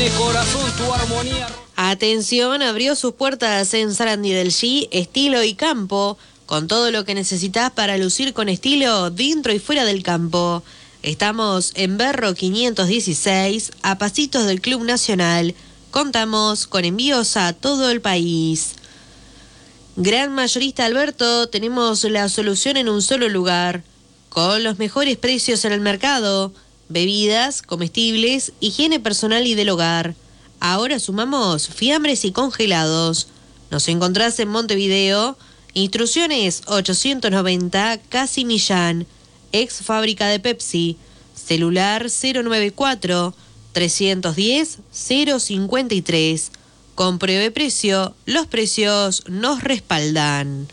tiene corazón, tu armonía. Atención, abrió sus puertas en Sarandí del G, Estilo y Campo, con todo lo que necesitas para lucir con estilo dentro y fuera del campo. Estamos en Berro 516, a pasitos del Club Nacional. Contamos con envíos a todo el país. Gran Mayorista Alberto, tenemos la solución en un solo lugar, con los mejores precios en el mercado, bebidas, comestibles, higiene personal y del hogar. Ahora sumamos fiambres y congelados. Nos encontrás en Montevideo. Instrucciones 890 Casi Millán, ex fábrica de Pepsi. Celular 094 310 053. Compruebe precio, los precios nos respaldan.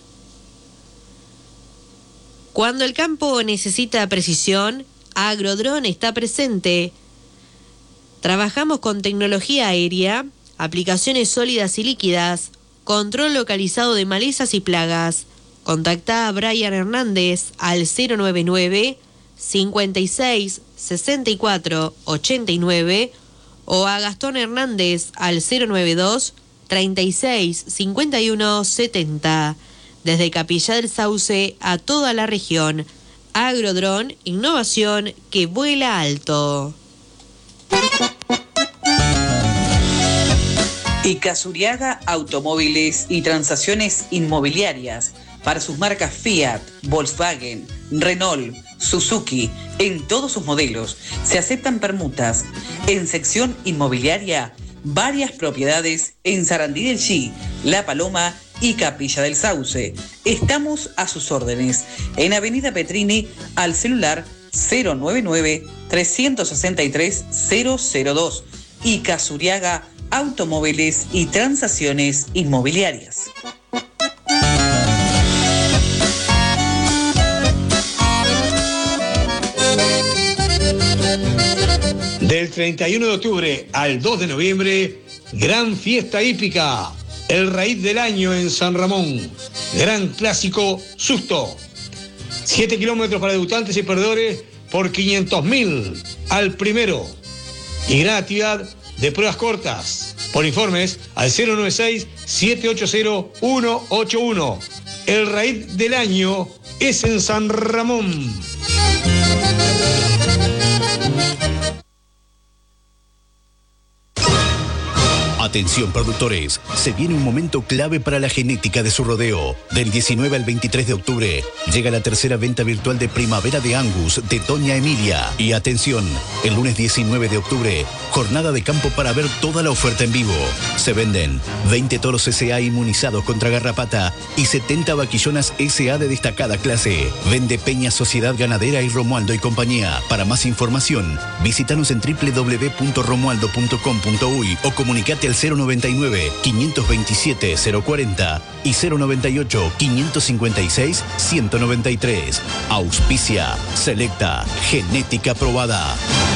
Cuando el campo necesita precisión, Agrodrón está presente. Trabajamos con tecnología aérea, aplicaciones sólidas y líquidas, control localizado de malezas y plagas. Contactá a Brian Hernández al 099 56 64 89 o a Gastón Hernández al 092 36 51 70. Desde Capilla del Sauce a toda la región. Agrodrón, innovación que vuela alto. Icazuriaga Automóviles y Transacciones Inmobiliarias para sus marcas Fiat, Volkswagen, Renault, Suzuki, en todos sus modelos. Se aceptan permutas. En sección inmobiliaria, varias propiedades en Sarandí del G, La Paloma y Capilla del Sauce. Estamos a sus órdenes en Avenida Petrini al celular 099 363 002. Icazuriaga Automóviles y Transacciones Inmobiliarias. Del 31 de octubre al 2 de noviembre, gran fiesta hípica, el raíz del año en San Ramón. Gran clásico Susto. 7 kilómetros para debutantes y perdedores por 500.000 al primero. Y gran actividad de pruebas cortas. Por informes al 096-780-181. El raíz del año es en San Ramón. Atención productores, se viene un momento clave para la genética de su rodeo. Del 19 al 23 de octubre llega la tercera venta virtual de primavera de Angus de Doña Emilia. Y atención, el lunes 19 de octubre, jornada de campo para ver toda la oferta en vivo. Se venden 20 toros SA inmunizados contra garrapata y 70 vaquillonas SA de destacada clase. Vende Peña Sociedad Ganadera y Romualdo y compañía. Para más información, visítanos en www.romualdo.com.uy o comunicate al 099-527-040 y 098-556-193. Auspicia Selecta, genética probada.